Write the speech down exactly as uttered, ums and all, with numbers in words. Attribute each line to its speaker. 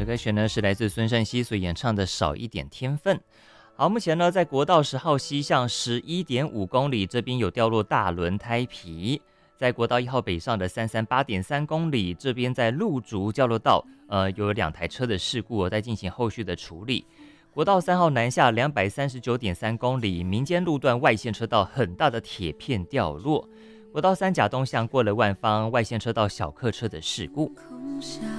Speaker 1: 歌曲呢是来自孙盛希所演唱的《少一点天分》。好，目前呢在国道十号西向十一点五公里，这边有掉落大轮胎皮。在国道一号北上的三三八点三公里，这边在路竹交流道，呃，有两台车的事故，在进行后续的处理。国道三号南下两百三十九点三公里，民间路段外线车道很大的铁片掉落。国道三甲东向过了万方，外线车道小客车的事故。